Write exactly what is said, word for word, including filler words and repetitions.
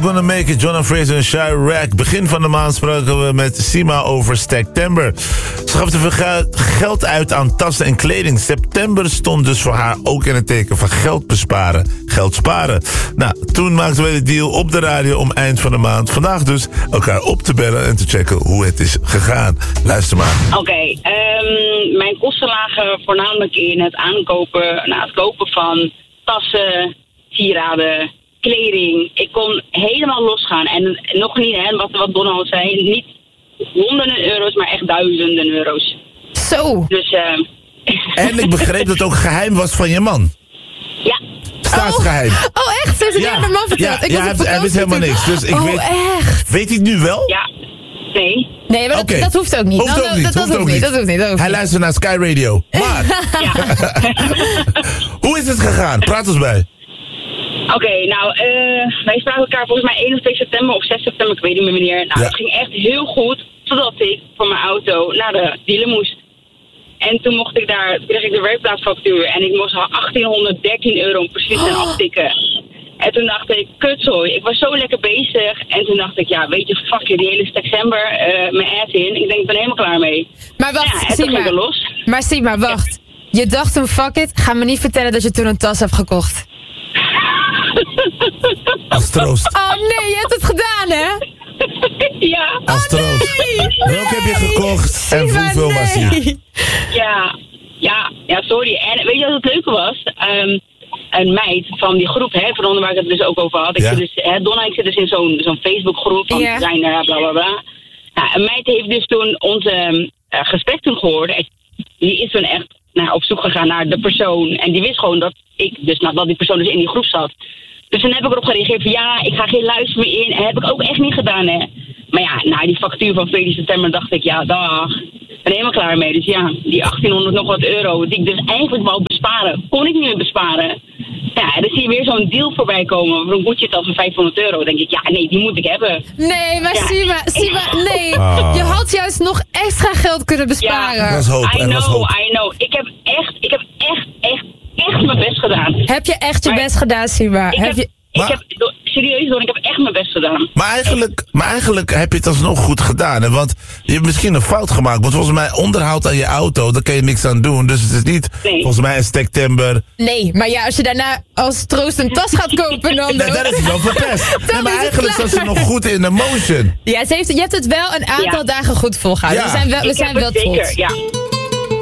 Gonna Make It, Jonah Fraser en Chirac. Begin van de maand spraken we met Sima over September. Ze gaf te veel geld uit aan tassen en kleding. September stond dus voor haar ook in het teken van geld besparen. Geld sparen. Nou, toen maakten we de deal op de radio om eind van de maand. Vandaag dus elkaar op te bellen en te checken hoe het is gegaan. Luister maar. Oké, okay, um, mijn kosten lagen voornamelijk in het aankopen, nou, het kopen van tassen, sieraden, kleding. Ik kon helemaal losgaan. En nog niet, hè, wat, wat Donald zei, niet honderden euro's, maar echt duizenden euro's. Zo. Dus, uh, en ik begreep dat het ook geheim was van je man. Ja. Staatsgeheim. Oh, oh echt? Ze heeft het ja. aan mijn man verteld. Ja, ik ja hij, hij wist helemaal niks. Dus ik oh, weet, echt? Weet hij het nu wel? Ja. Nee. Nee, maar dat, okay. dat hoeft ook niet. Hoeft no, ook no, niet. Dat, dat, hoeft hoeft ook niet. niet. dat hoeft niet. Dat hoeft hij niet. luistert naar Sky Radio. Maar, hoe is het gegaan? Praat ons bij. Oké, okay, nou, uh, wij spraken elkaar volgens mij één of twee september of zes september, ik weet niet meer wanneer. Nou, ja. Het ging echt heel goed, totdat ik voor mijn auto naar de dealer moest. En toen mocht ik daar, kreeg ik de werkplaatsfactuur en ik moest al achttienhonderddertien euro precies gaan aftikken. En toen dacht ik, kutzooi, ik was zo lekker bezig. En toen dacht ik, ja, weet je, fuck je, die hele september, uh, mijn ass in. Ik denk, ik ben helemaal klaar mee. Maar wacht, ja, en zie toen ging maar. ik er los. Maar zie maar, wacht. Ja. Je dacht toen, fuck it, ga me niet vertellen dat je toen een tas hebt gekocht. Als troost. Oh nee, je hebt het gedaan, hè? Ja. Als troost. Nee, welke heb je gekocht en Siva, hoeveel nee. was die? Ja, ja, ja, sorry. En weet je wat het leuke was? Um, een meid van die groep, hè, van onder waar ik het dus ook over had. Ik ja. zit dus, hè, Donna, ik zit dus in zo'n zo'n Facebookgroep van ja. designer, bla bla bla. Nou, een meid heeft dus toen onze uh, gesprek toen gehoord. Die is toen echt nou, op zoek gegaan naar de persoon. En die wist gewoon dat ik, dus nou, dat die persoon dus in die groep zat. Dus toen heb ik erop gereageerd van ja, ik ga geen luister meer in. En heb ik ook echt niet gedaan, hè. Maar ja, na die factuur van veertien september dacht ik, ja, dag. Ik ben helemaal klaar mee. Dus ja, die achttienhonderd nog wat euro, die ik dus eigenlijk wou besparen, kon ik niet meer besparen. Ja, en dan zie je weer zo'n deal voorbij komen voor een budget van vijfhonderd euro. Dan denk ik, ja, nee, die moet ik hebben. Nee, maar ja. Sima, Sima, nee. Oh. Je had juist nog extra geld kunnen besparen. Ja. Er was hoop, I er was know, hoop. I know. Ik heb echt, ik heb echt, echt, echt mijn best gedaan. Heb je echt je Maar best gedaan, Sima? Ik Heb heb, je... ik Maar- heb, serieus hoor, ik heb echt mijn best gedaan. Maar eigenlijk, maar eigenlijk heb je het alsnog goed gedaan. Hè? Want je hebt misschien een fout gemaakt. Want volgens mij onderhoud aan je auto, daar kun je niks aan doen. Dus het is niet Nee. volgens mij een september. Nee, maar ja, als je daarna als troost een tas gaat kopen, dan... Nee, dat is het wel verpest. Nee, maar is het eigenlijk klaar. zat ze nog goed in de motion. Ja, ze heeft, je hebt het wel een aantal Ja. dagen goed volgehouden. Ja. We zijn wel, we Ik zijn heb wel het zeker, trots. ja.